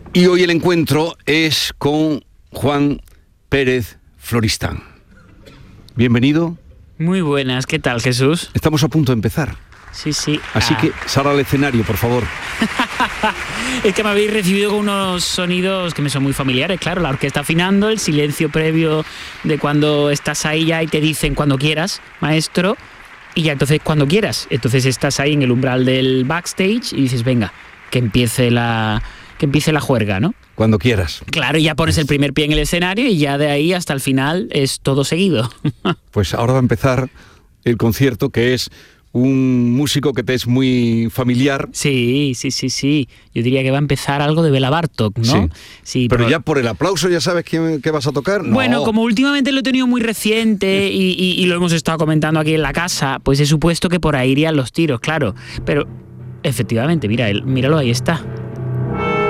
Y hoy el encuentro es con Juan Pérez Floristán. Bienvenido. Muy buenas, ¿qué tal, Jesús? Estamos a punto de empezar. Sí. Así que sal al escenario, por favor. Es que me habéis recibido con unos sonidos que me son muy familiares, claro, la orquesta afinando, el silencio previo de cuando estás ahí ya y te dicen cuando quieras, maestro, y ya entonces cuando quieras. Entonces estás ahí en el umbral del backstage y dices, venga, que empiece la juerga, ¿no? Cuando quieras. Claro, y ya pones el primer pie en el escenario y ya de ahí hasta el final es todo seguido. Pues ahora va a empezar el concierto, que es un músico que te es muy familiar. Sí. Yo diría que va a empezar algo de Bela Bartók, ¿no? Sí, pero ya por el aplauso ya sabes qué vas a tocar. No. Bueno, como últimamente lo he tenido muy reciente y lo hemos estado comentando aquí en la casa, pues he supuesto que por ahí irían los tiros, claro. Pero efectivamente, míralo, ahí está.